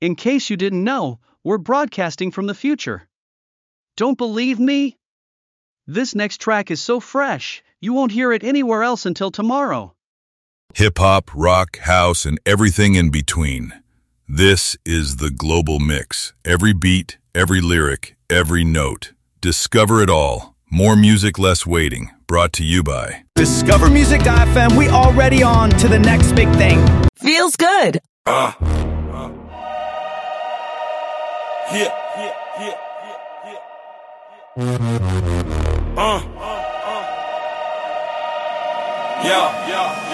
In case you didn't know, we're broadcasting from the future. Don't believe me? This next track is so fresh, you won't hear it anywhere else until tomorrow. Hip-hop, rock, house, and everything in between. This is the Global Mix. Every beat, every lyric, every note. Discover it all. More music, less waiting. Brought to you by Discover Music.fm. We already on to the next big thing. Feels good. Yeah.